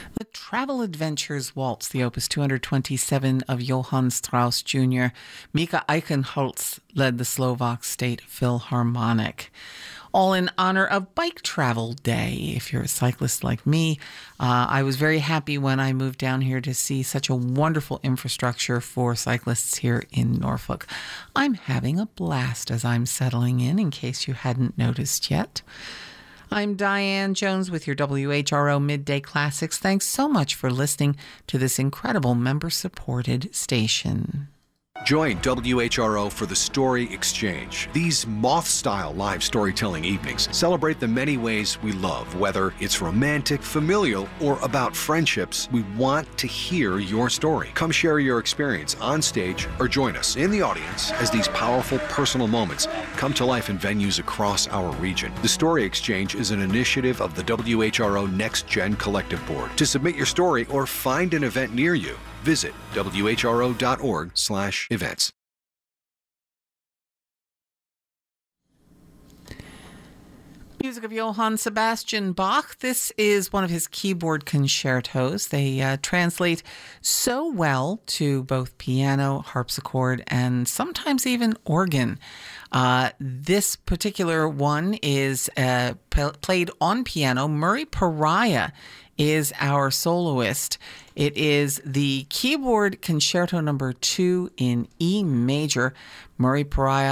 The Travel Adventures Waltz, the Opus 227 of Johann Strauss Jr. Mika Eichenholz led the Slovak State Philharmonic. All in honor of Bike Travel Day. If you're a cyclist like me, I was very happy when I moved down here to see such a wonderful infrastructure for cyclists here in Norfolk. I'm having a blast as I'm settling in case you hadn't noticed yet. I'm Diane Jones with your WHRO Midday Classics. Thanks so much for listening to this incredible member-supported station. Join WHRO for the Story Exchange. These moth-style live storytelling evenings celebrate the many ways we love. Whether it's romantic, familial, or about friendships, we want to hear your story. Come share your experience on stage or join us in the audience as these powerful personal moments come to life in venues across our region. The Story Exchange is an initiative of the WHRO Next Gen Collective Board. To submit your story or find an event near you, visit whro.org/events. Music of Johann Sebastian Bach. This is one of his keyboard concertos. They translate so well to both piano, harpsichord, and sometimes even organ. This particular one is played on piano. Murray Pariah is our soloist. It is the keyboard concerto number 2 in E major. Murray Pariah